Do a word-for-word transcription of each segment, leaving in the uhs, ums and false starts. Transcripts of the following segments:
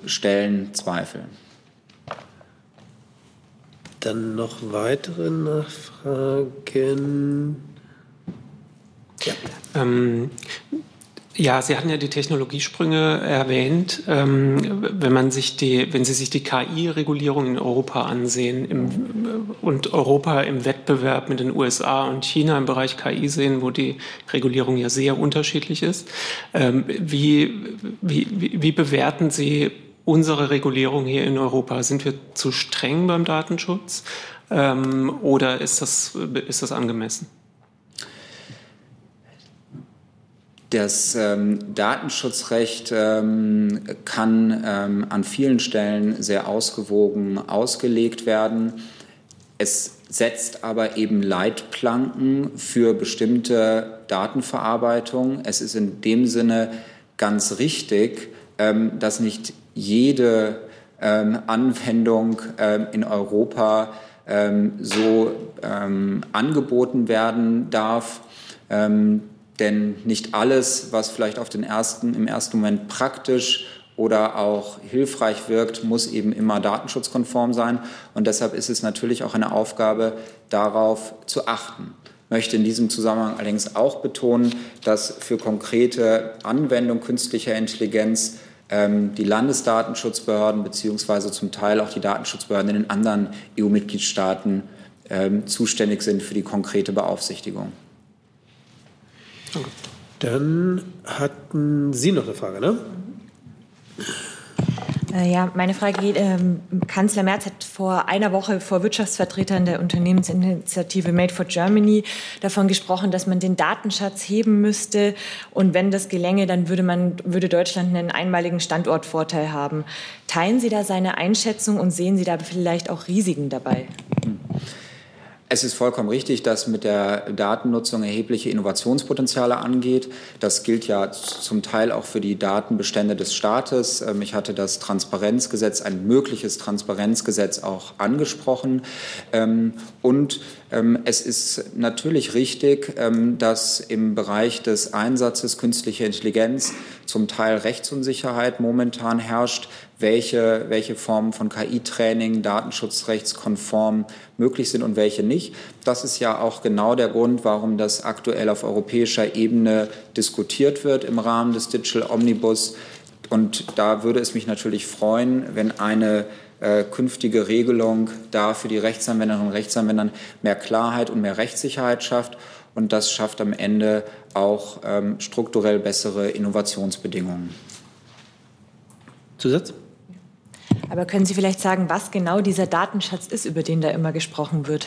Stellen Zweifel. Dann noch weitere Nachfragen. Ja. Ähm, ja, Sie hatten ja die Technologiesprünge erwähnt. Ähm, wenn man sich die, wenn Sie sich die K I-Regulierung in Europa ansehen im, und Europa im Wettbewerb mit den U S A und China im Bereich K I sehen, wo die Regulierung ja sehr unterschiedlich ist, ähm, wie, wie, wie bewerten Sie unsere Regulierung hier in Europa? Sind wir zu streng beim Datenschutz ähm, oder ist das, ist das angemessen? Das ähm, Datenschutzrecht ähm, kann ähm, an vielen Stellen sehr ausgewogen ausgelegt werden. Es setzt aber eben Leitplanken für bestimmte Datenverarbeitung. Es ist in dem Sinne ganz richtig, ähm, dass nicht jede ähm, Anwendung ähm, in Europa ähm, so ähm, angeboten werden darf. Ähm, Denn nicht alles, was vielleicht auf den ersten, im ersten Moment praktisch oder auch hilfreich wirkt, muss eben immer datenschutzkonform sein. Und deshalb ist es natürlich auch eine Aufgabe, darauf zu achten. Ich möchte in diesem Zusammenhang allerdings auch betonen, dass für konkrete Anwendung künstlicher Intelligenz ähm, die Landesdatenschutzbehörden beziehungsweise zum Teil auch die Datenschutzbehörden in den anderen E U-Mitgliedstaaten ähm, zuständig sind für die konkrete Beaufsichtigung. Dann hatten Sie noch eine Frage, ne? Ja, meine Frage geht, ähm, Kanzler Merz hat vor einer Woche vor Wirtschaftsvertretern der Unternehmensinitiative Made for Germany davon gesprochen, dass man den Datenschatz heben müsste. Und wenn das gelänge, dann würde man, würde Deutschland einen einmaligen Standortvorteil haben. Teilen Sie da seine Einschätzung und sehen Sie da vielleicht auch Risiken dabei? Es ist vollkommen richtig, dass mit der Datennutzung erhebliche Innovationspotenziale angeht. Das gilt ja zum Teil auch für die Datenbestände des Staates. Ich hatte das Transparenzgesetz, ein mögliches Transparenzgesetz auch angesprochen. Und es ist natürlich richtig, dass im Bereich des Einsatzes künstlicher Intelligenz zum Teil Rechtsunsicherheit momentan herrscht, welche, welche Formen von K I-Training datenschutzrechtskonform möglich sind und welche nicht. Das ist ja auch genau der Grund, warum das aktuell auf europäischer Ebene diskutiert wird im Rahmen des Digital Omnibus. Und da würde es mich natürlich freuen, wenn eine äh, künftige Regelung da für die Rechtsanwenderinnen und Rechtsanwender mehr Klarheit und mehr Rechtssicherheit schafft. Und das schafft am Ende auch ähm, strukturell bessere Innovationsbedingungen. Zusatz? Aber können Sie vielleicht sagen, was genau dieser Datenschatz ist, über den da immer gesprochen wird?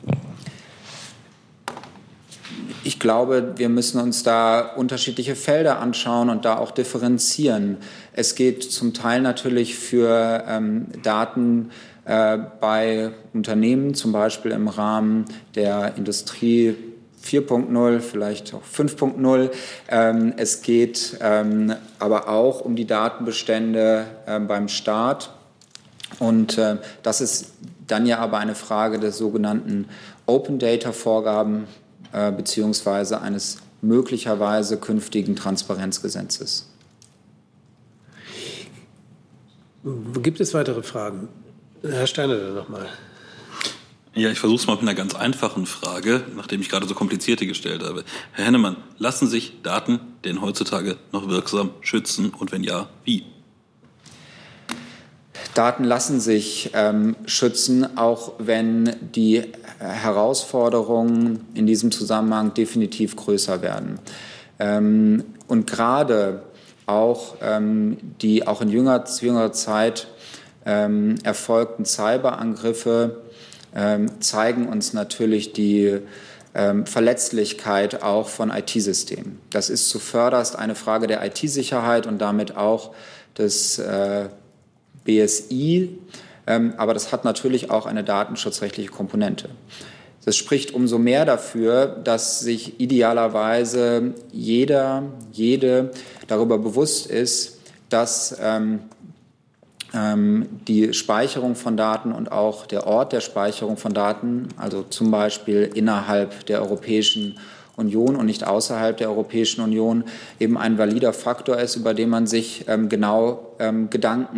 Ich glaube, wir müssen uns da unterschiedliche Felder anschauen und da auch differenzieren. Es geht zum Teil natürlich für ähm, Daten äh, bei Unternehmen, zum Beispiel im Rahmen der Industrie vier Punkt null, vielleicht auch fünf Punkt null. Ähm, es geht ähm, aber auch um die Datenbestände äh, beim Staat. Und äh, das ist dann ja aber eine Frage des sogenannten Open Data Vorgaben äh, beziehungsweise eines möglicherweise künftigen Transparenzgesetzes. Gibt es weitere Fragen? Herr Steiner, dann nochmal. Ja, ich versuche es mal mit einer ganz einfachen Frage, nachdem ich gerade so komplizierte gestellt habe. Herr Hennemann, lassen sich Daten denn heutzutage noch wirksam schützen und wenn ja, wie? Daten lassen sich ähm, schützen, auch wenn die Herausforderungen in diesem Zusammenhang definitiv größer werden. Ähm, und gerade auch ähm, die auch in jünger, jüngerer Zeit ähm, erfolgten Cyberangriffe ähm, zeigen uns natürlich die ähm, Verletzlichkeit auch von I T-Systemen. Das ist zuvörderst eine Frage der I T-Sicherheit und damit auch des äh, B S I, ähm, aber das hat natürlich auch eine datenschutzrechtliche Komponente. Das spricht umso mehr dafür, dass sich idealerweise jeder, jede darüber bewusst ist, dass ähm, ähm, die Speicherung von Daten und auch der Ort der Speicherung von Daten, also zum Beispiel innerhalb der Europäischen Union und nicht außerhalb der Europäischen Union, eben ein valider Faktor ist, über den man sich ähm, genau ähm, Gedanken